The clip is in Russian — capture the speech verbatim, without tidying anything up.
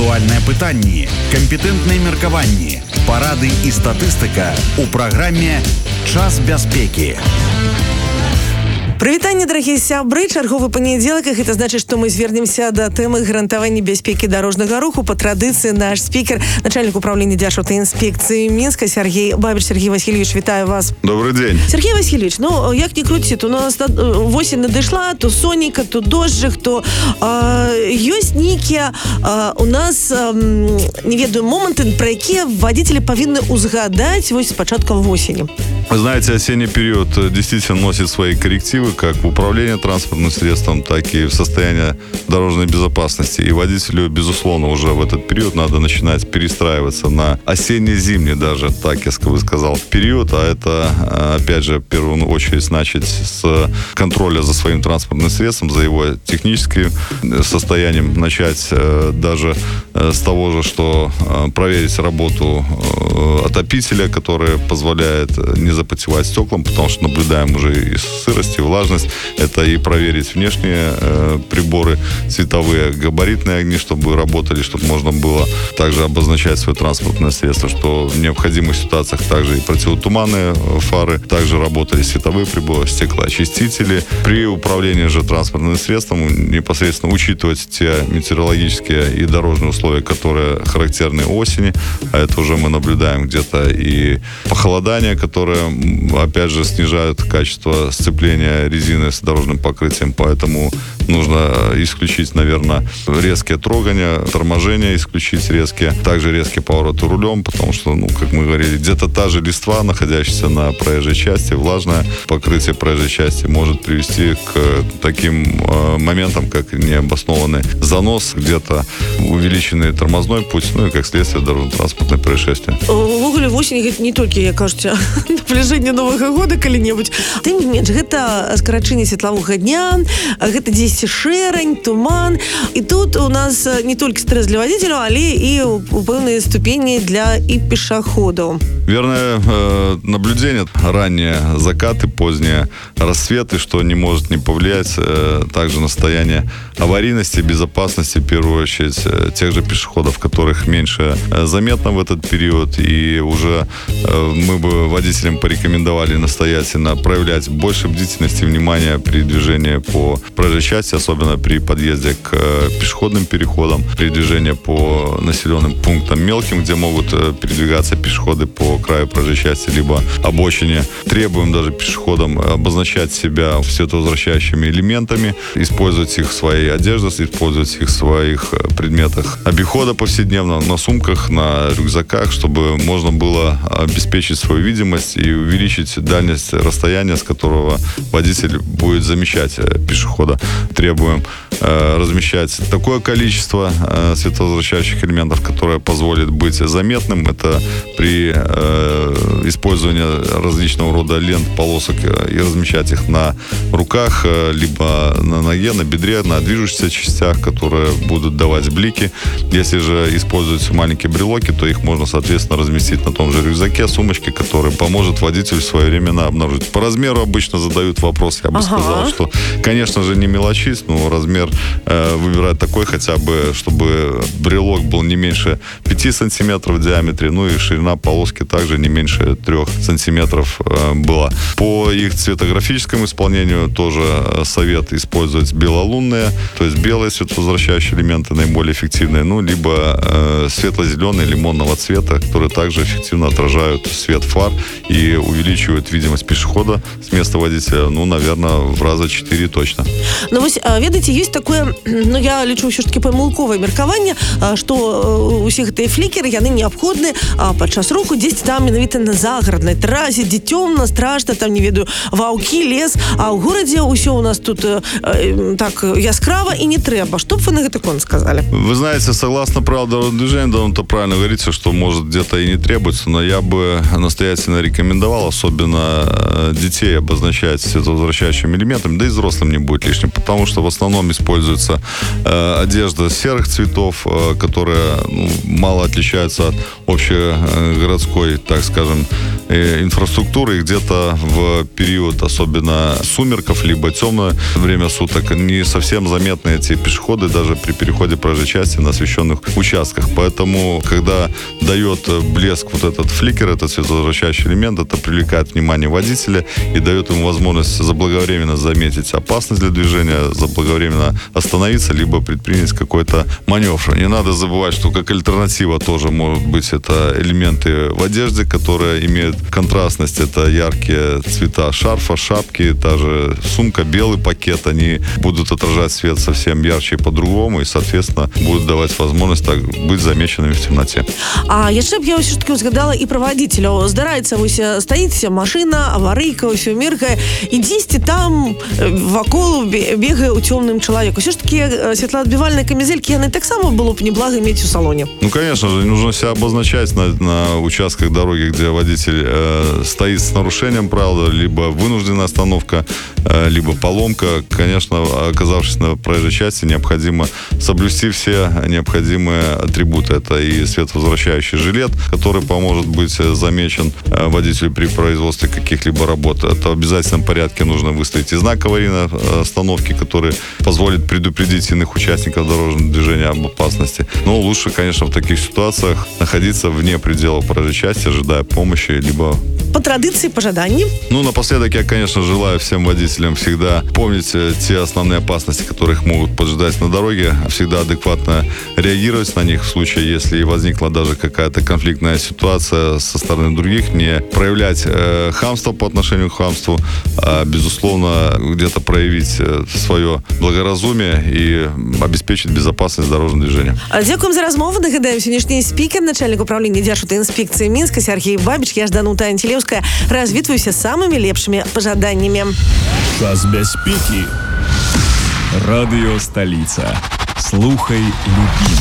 Актуальныя пытанні, кампетэнтныя меркаванні, парады і статыстыка ў праграме «Час бяспекі». Прывітанне, дарагія сябры, чарговы панядзелак, і гэта значыць, што мы звернемся да тэмы гарантавання бяспекі дарожнага руху. Па традыцыі наш спікер, начальнік управлення Дзяржаўтаінспекцыі Мінска Сергей Бабич. Сергей Васильевич, вітаю вас. Добрый день. Сергей Васильевич, ну, як не круціць, у нас восень надышла, то сонейка, то дожджик, то э, ёсць нейкія э, у нас, э, не ведаю, моманты, пра якія водители павінны узгадаць вось з пачаткам восені. Вы знаете, осенний период действительно носит свои коррективы, как в управлении транспортным средством, так и в состоянии дорожной безопасности. И водителю, безусловно, уже в этот период надо начинать перестраиваться на осенне-зимний даже, так я бы сказал, период. А это, опять же, в первую очередь, значит, с контроля за своим транспортным средством, за его техническим состоянием начать даже с того же, что проверить работу отопителя, который позволяет не запотевать стеклам, потому что наблюдаем уже и сырость, и влажность. Это и проверить внешние э, приборы, световые, габаритные огни, чтобы работали, чтобы можно было также обозначать свое транспортное средство, что в необходимых ситуациях также и противотуманные фары, также работали световые приборы, стеклоочистители. При управлении же транспортным средством непосредственно учитывать те метеорологические и дорожные условия, которые характерны осени, а это уже мы наблюдаем где-то и похолодание, которое опять же снижают качество сцепления резины с дорожным покрытием, поэтому нужно исключить, наверное, резкие трогания, торможения исключить резкие, также резкие повороты рулем, потому что, ну, как мы говорили, где-то та же листва, находящаяся на проезжей части, влажное покрытие проезжей части может привести к таким э, моментам, как необоснованный занос, где-то увеличенный тормозной путь, ну и как следствие дорожно-транспортное происшествие. В огуле восень не только, я кажется, наближэнне новага года калі-небудзь. Тым не менш, гэта скарачэнне светлавога дня, гэта дзесьці шэрань, туман. І тут у нас не толькі стрэс для водителя, але і у пэўнай ступені для і пешаходаў. Верное э, наблюдение. Ранние закаты, поздние рассветы, что не может не повлиять э, также на состояние аварийности, безопасности, в первую очередь, э, тех же пешеходов, которых меньше э, заметно в этот период. И уже э, мы бы водителям порекомендовали настоятельно проявлять больше бдительности и внимания при движении по проезжей части, особенно при подъезде к э, пешеходным переходам, при движении по населенным пунктам мелким, где могут э, передвигаться пешеходы по краю проезжей части, либо обочине. Требуем даже пешеходам обозначать себя световозвращающими элементами, использовать их в своей одежде, использовать их в своих предметах обихода повседневно, на сумках, на рюкзаках, чтобы можно было обеспечить свою видимость и увеличить дальность расстояния, с которого водитель будет замечать пешехода. Требуем э, размещать такое количество э, световозвращающих элементов, которое позволит быть заметным. Это при э, использовании различного рода лент, полосок и размещать их на руках, либо на ноге, на бедре, на движущихся частях, которые будут давать блики. Если же используются маленькие брелоки, то их можно, соответственно, разместить на том же рюкзаке, сумочке, который поможет водителю своевременно обнаружить. По размеру обычно задают вопрос, я бы ага. сказал, что, конечно же, не мелочись, но размер э, выбирать такой хотя бы, чтобы брелок был не меньше пяти сантиметров в диаметре, ну и ширина полоски также не меньше трех сантиметров э, была. По их цветографическому исполнению тоже совет использовать белолунные, то есть белые световозвращающие элементы наиболее эффективные, ну, либо э, светло-зеленые лимонного цвета, которые также эффективно отражают свет фар и увеличивают видимость пешехода с места водителя, ну, наверное, в раза четыре точно. Ну, вось, ведаеце, есть такое, ну, я лічу ўсё ж таки памылковае меркаванне, што усе гэтыя флікеры, яны неабходны падчас руху дзесьці там менавіта на загороднай трасе, дзе цёмна, страшна, там, не ведаю, ваўкі, лес, а ў горадзе ўсё у нас тут э, так яскрава і не трэба. Што б вы на гэты конт сказали? Вы знаете, согласно правилам дорожного движения, да, он-то правильно говорится, что может где-то и не требуется, но я бы настоятельно рекомендовал, особенно детей, обозначать световозвращающими элементами, да и взрослым не будет лишним, потому что в основном используют используется э, одежда серых цветов, э, которая ну, мало отличается от общегородской, так скажем, э, инфраструктуры. И где-то в период, особенно сумерков, либо темное время суток, не совсем заметны эти пешеходы даже при переходе проезжей части на освещенных участках. Поэтому, когда дает блеск вот этот фликер, этот световозвращающий элемент, это привлекает внимание водителя и дает ему возможность заблаговременно заметить опасность для движения, заблаговременно остановиться, либо предпринять какой-то маневр. Не надо забывать, что как альтернатива тоже может быть это элементы в одежде, которые имеют контрастность. Это яркие цвета шарфа, шапки, та же сумка, белый пакет. Они будут отражать свет совсем ярче и по-другому, и, соответственно, будут давать возможность так быть замеченными в темноте. А яшчэ б я ўсё ж таки узгадала і пра вадзіцеляў. Здараецца, вось стаіць машына, аварыйка, ўсё міркае, і дзесьці там вакол бегае ў цёмным чалавек. Усё ж таки светлоотбивальные камизельки, яны таксама было б неблаго иметь у салоне. Ну, конечно же, нужно себя обозначать на, на участках дороги, где водитель э, стоит с нарушением правил, либо вынужденная остановка, э, либо поломка. Конечно, оказавшись на проезжей части, необходимо соблюсти все необходимые атрибуты. Это и световозвращающий жилет, который поможет быть замечен э, водителю при производстве каких-либо работ. Это в обязательном порядке нужно выставить и знак аварийной остановки, который позволит предупредить иных участников дорожного движения об опасности. Но лучше, конечно, в таких ситуациях находиться вне пределов проезжей части, ожидая помощи, либо... По традиции, пожаданий. Ну, напоследок я, конечно, желаю всем водителям всегда помнить те основные опасности, которые их могут поджидать на дороге, всегда адекватно реагировать на них в случае, если возникла даже какая-то конфликтная ситуация со стороны других, не проявлять э, хамство по отношению к хамству, а, безусловно, где-то проявить свое благоразумие и обеспечить безопасность дорожного движения. Дякуем за размову. Нагадаем, сённяшні спікер, начальник управління Державтоінспекції Мінска Сергій Бабіч. Я Жданута Антилевская. Развітваюся самыми лепшими пожаданнями. Час бяспекі. Радыё Сталіца. Слухай любімае.